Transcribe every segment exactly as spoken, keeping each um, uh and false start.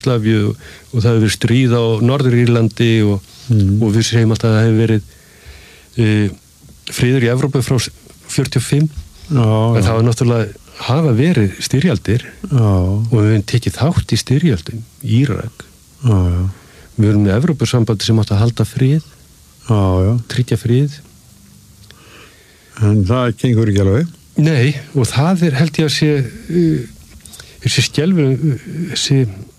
Júgóslavíu og, og það hefur verið stríð á Norður-Írlandi og, mm. og við segjum alltaf að það hefur verið e, friður í Evrópu frá fjörutíu og fimm já, en já. Það var náttúrulega hafa verið styrjaldir já. Og við hefum tekið þátt í styrjaldum í Írak já, já. Við erum með Evrópusambandi sem átt að halda frið já, já. Tryggja frið en það gengur ekki alveg nei og það er held ég að sé uh, þessi skjelfur þessi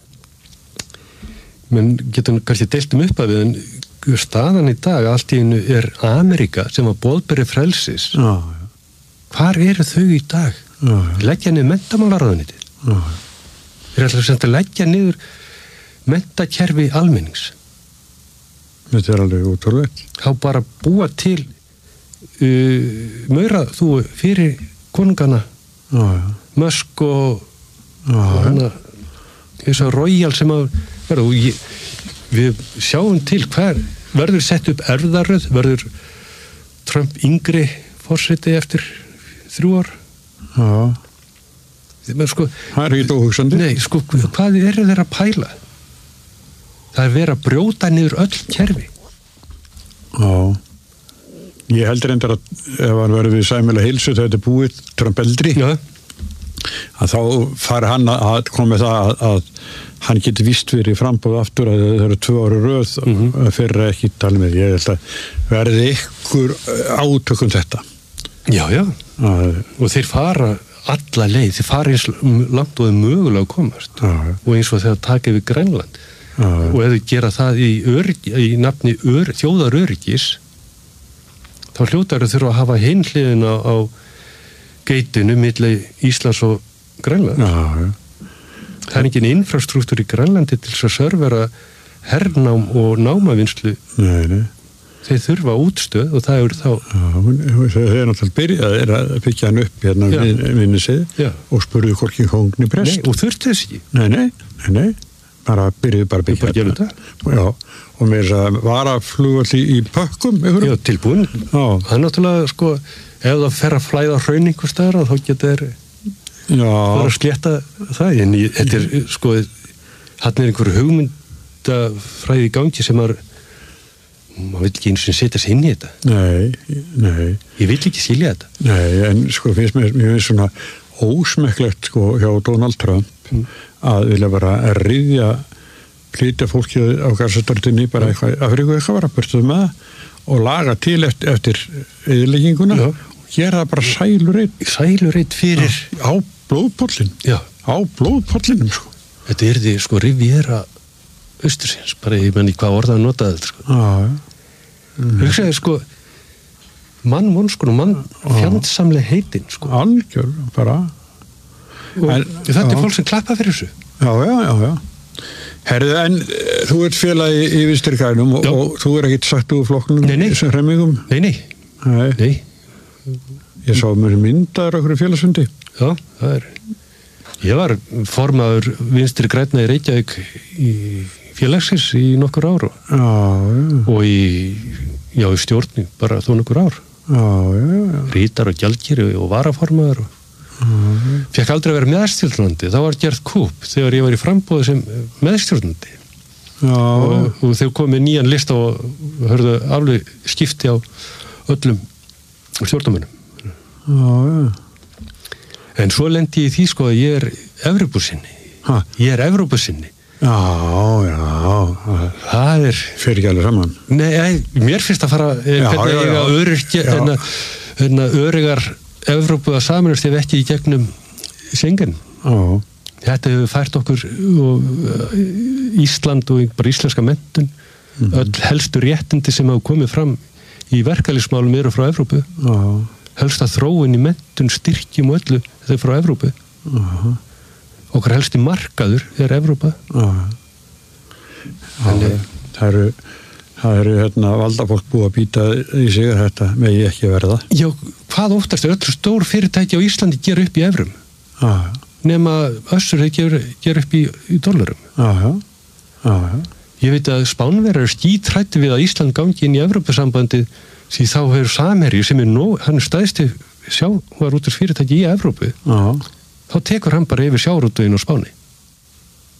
menn getur kannski deilt um upp að við en staðan í dag allt í einu er Ameríka sem var boðberi frelsis já, já. Hvar eru þau í dag? Já, já. Leggja niður menntamálaráðuneytið þeir ætla sem að leggja niður menntakerfi almennings þetta er alveg útrúlegt þá bara búa til uh, maura þú fyrir konungana já, já. Musk og hana eins og Royal sem að verða og ég, við sjáum til hver verður sett upp erfðaröð verður Trump yngri forseti eftir þrjú ár já Men, sko, það er ekki óhugsandi nei, sko, hvað eru þeir að pæla það er verið að brjóta niður öll kerfi já ég heldur endur að ef hann verður við sæmilega heilsu þegar þetta er búið Trump eldri já að þá fari hann að koma með það að, að hann geti víst verið frambúð aftur að það eru tvö ári röð mm-hmm. fyrir ekki tala með ég held að verði ykkur átökum þetta já já að, og þeir fara alla leið, þeir fara eins langt og þeir mögulega komast já, ja. Og eins og þegar taka yfir Grænland já, ja. Og ef þeir gera það í, öryggi, í nafni ör, þjóðaröryggis þá hljótar þeir þurfa að hafa hinn hliðina á geitinu milli Íslands og Grænland já, ja. Það er engin infrastruktúr í Grænlandi til þess að servera hernám og námavinnslu nei, nei þeir þurfa útstöð og það eru þá já, það er náttúrulega byrjað er að byggja hann upp hérna vinni sig og spurðu hvorki hóngni prest nei, og þurfti þess ekki nei, nei, nei, nei. bara byrjuðu bara byggja hérna já, og með þess að varaflugvalli í pökkum ykkur. Já, tilbúin það er náttúrulega sko ef það fer að flæða hraun einhver staðar þá getur það að slétta það en ég, þetta er sko hann er einhver hugmyndafræði í gangi sem er maður vil ekki eins og setja sig inn í þetta nei, nei ég vil ekki skilja þetta nei, en sko finnst mér, mér finnst svona ósmekklegt sko hjá Donald Trump mm. að vilja bara að ryðja flytja fólkið á gasastortinni bara eitthvað, af hverju eitthvað var að burtuð með það og laga til eftir, eftir eðilegginguna og gera það bara sælurreitt sælurreitt fyrir á, á blóðpollin já. Á blóðpollinum sko þetta er því sko Riviera Östursins, bara ég menn í hvað orða að nota þetta sko. Já, já. Hugsaði sko mann vonskunum, mann fjandsamlega heitin sko. Algjör, bara. Og en, þetta er fólk sem klappa fyrir þessu. Já, já, já, já. Herðu, en þú ert félagi í Vinstri grænum og, og þú er ekkert sagt úr flokknum þessum hremmingum? Nei, nei. Nei. Nei. Ég sá mér myndaður okkur í félagsfundi. Já, það er ég var formaður Vinstri grænna í Reykjavík í félagsins í nokkur ár og, já, já. og í, já, í stjórni bara þó nokkur ár já, já, já. Rítar og gjaldkeri og varaformaður og já, fekk aldrei að vera meðstjórnandi þá var gert kúp þegar ég var í framboði sem meðstjórnandi og, og þegar komið nýjan lista og hörðu alveg skipti á öllum stjórnarmönnum já, já. En svo lendi ég í því sko að ég er Evrópusinni ég er Evrópusinni Já, já, það er fyrir ekki alveg saman Nei, mér finnst að fara já, hvernig ég að öryrkja en að öryggar Evrópu að samanast ef ekki í gegnum Schengen Já Þetta hefur fært okkur og, Ísland og bara íslenska menntun mm-hmm. öll helstu réttindi sem hafa komið fram í verkalýðsmálum eru frá Evrópu Já helsta þróun í menntun styrkjum og öllu þetta er frá Evrópu Já Okkar helsti markaður er Evrópa. Já. Það, það eru, það eru hérna valdafólk búið að býta í sig þetta með ég ekki verða. Já, hvað oftast er öll stór fyrirtæki á Íslandi gera upp í evrum? Já. Nema össur þeir gera, gera upp í, í dollarum. Já, já. Já, já. Ég veit að Spánverjar er skítræddir við að Ísland gangi inn í Evrópusambandið því þá hefur Samherji sem er nóg, hann er stæðsti sjávarútvegsfyrirtæki í Evrópu. Já. Þá tekur hann bara yfir sjávarútveginn á Spáni.